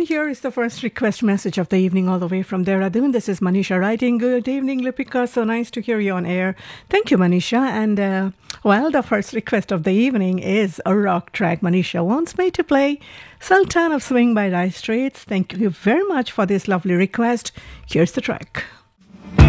here is the first request message of the evening, all the way from Dehradun. This is Manisha writing. Good evening, Lipika. So nice to hear you on air. Thank you, Manisha. And, the first request of the evening is a rock track. Manisha wants me to play Sultan of Swing by Dire Straits. Thank you very much for this lovely request. Here's the track.